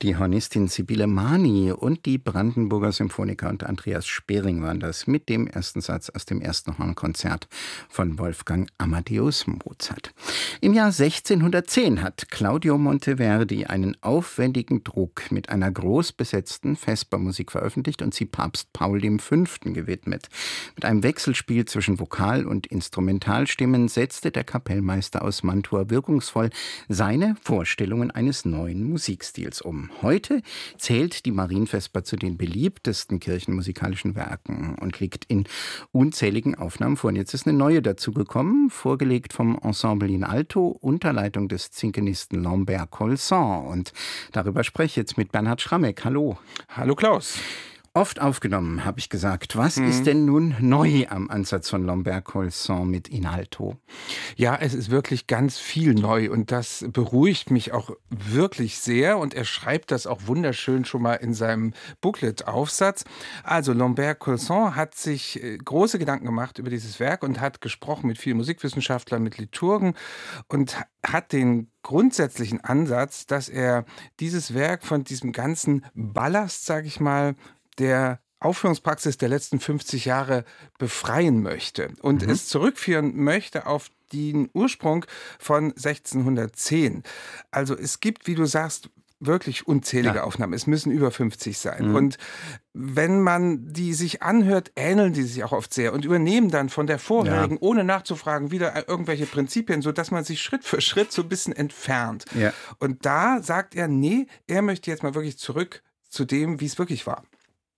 Die Hornistin Sibylle Mani und die Brandenburger Symphoniker und Andreas Spering waren das mit dem ersten Satz aus dem ersten Hornkonzert von Wolfgang Amadeus Mozart. Im Jahr 1610 hat Claudio Monteverdi einen aufwendigen Druck mit einer groß besetzten Vespermusik veröffentlicht und sie Papst Paul V. gewidmet. Mit einem Wechselspiel zwischen Vokal- und Instrumentalstimmen setzte der Kapellmeister aus Mantua wirkungsvoll seine Vorstellungen eines neuen Musikstils um. Heute zählt die Marienvesper zu den beliebtesten kirchenmusikalischen Werken und liegt in unzähligen Aufnahmen vor. Und jetzt ist eine neue dazugekommen, vorgelegt vom Ensemble in Alto unter Leitung des Zinkenisten Lambert Colson. Und darüber spreche ich jetzt mit Bernhard Schrammeck. Hallo. Hallo Klaus. Oft aufgenommen, habe ich gesagt. Was ist denn nun neu am Ansatz von Lambert Colson mit In Alto? Ja, es ist wirklich ganz viel neu und das beruhigt mich auch wirklich sehr und er schreibt das auch wunderschön schon mal in seinem Booklet-Aufsatz. Also Lambert Colson hat sich große Gedanken gemacht über dieses Werk und hat gesprochen mit vielen Musikwissenschaftlern, mit Liturgen und hat den grundsätzlichen Ansatz, dass er dieses Werk von diesem ganzen Ballast, sage ich mal, der Aufführungspraxis der letzten 50 Jahre befreien möchte und es zurückführen möchte auf den Ursprung von 1610. Also es gibt, wie du sagst, wirklich unzählige Aufnahmen. Es müssen über 50 sein. Und wenn man die sich anhört, ähneln die sich auch oft sehr und übernehmen dann von der vorherigen, ohne nachzufragen, wieder irgendwelche Prinzipien, sodass man sich Schritt für Schritt so ein bisschen entfernt. Ja. Und da sagt er, nee, er möchte jetzt mal wirklich zurück zu dem, wie es wirklich war.